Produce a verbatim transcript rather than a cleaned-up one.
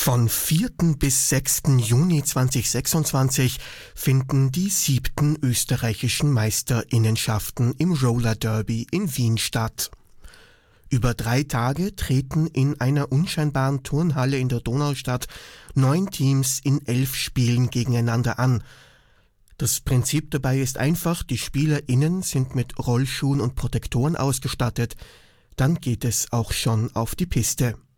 Von vierten bis sechsten Juni zweitausendsechsundzwanzig finden die siebten österreichischen Meisterinnenschaften im Roller Derby in Wien statt. Über drei Tage treten in einer unscheinbaren Turnhalle in der Donaustadt neun Teams in elf Spielen gegeneinander an. Das Prinzip dabei ist einfach, die SpielerInnen sind mit Rollschuhen und Protektoren ausgestattet, dann geht es auch schon auf die Piste.